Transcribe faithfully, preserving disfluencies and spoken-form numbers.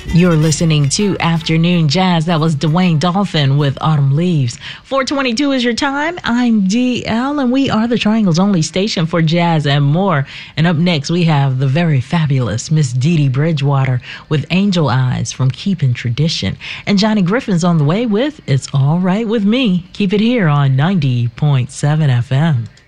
You're listening to Afternoon Jazz. That was Dwayne Dolphin with Autumn Leaves. four twenty-two is your time. I'm D L, and we are the Triangle's only station for jazz and more. And up next, we have the very fabulous Miss Dee Dee Bridgewater with Angel Eyes from Keepin' Tradition. And Johnny Griffin's on the way with It's All Right With Me. Keep it here on ninety point seven F M.